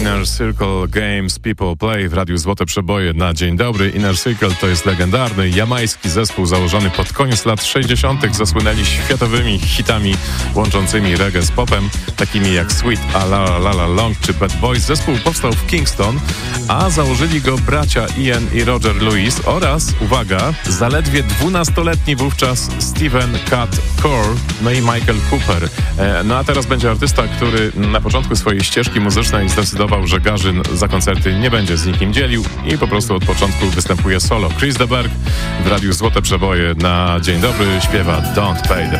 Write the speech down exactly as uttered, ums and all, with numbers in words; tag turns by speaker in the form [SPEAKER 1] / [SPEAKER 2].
[SPEAKER 1] Inner Circle Games People Play w Radiu Złote Przeboje na dzień dobry. Inner Circle to jest legendarny jamański zespół założony pod koniec lat sześćdziesiątych. Zasłynęli światowymi hitami łączącymi reggae z popem, takimi jak Sweet A La La La Long czy Bad Boys. Zespół powstał w Kingston, a założyli go bracia Ian i Roger Lewis oraz, uwaga, zaledwie dwunastoletni wówczas Stephen Cat Core, no i Michael Cooper. No a teraz będzie artysta, który na początku swojej ścieżki muzycznej zdecydował, że garzy za koncerty nie będzie z nikim dzielił i po prostu od początku występuje solo. Chris de Burgh w Radiu Złote Przeboje na dzień dobry śpiewa Don't Pay the